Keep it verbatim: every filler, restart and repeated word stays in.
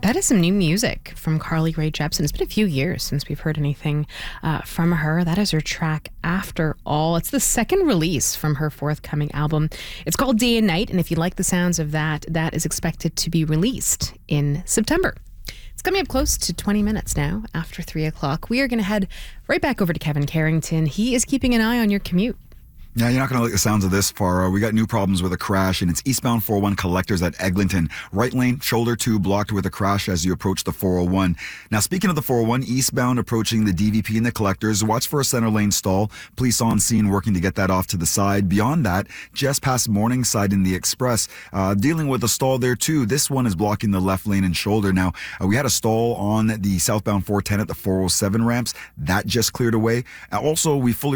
That is some new music from Carly Rae Jepsen. It's been a few years since we've heard anything uh, from her. That is her track After All. It's the second release from her forthcoming album. It's called Day and Night, and if you like the sounds of that, that is expected to be released in September. It's coming up close to twenty minutes now after three o'clock. We are going to head right back over to Kevin Carrington. He is keeping an eye on your commute. Yeah, you're not going to like the sounds of this, Farah. We got new problems with a crash, and it's eastbound four oh one collectors at Eglinton. Right lane, shoulder two, blocked with a crash as you approach the four oh one. Now, speaking of the four oh one, eastbound approaching the D V P and the collectors, watch for a center lane stall. Police on scene working to get that off to the side. Beyond that, just past Morningside in the Express, uh, dealing with a stall there too. This one is blocking the left lane and shoulder. Now, uh, we had a stall on the southbound four ten at the four oh seven ramps. That just cleared away. Uh, also, we fully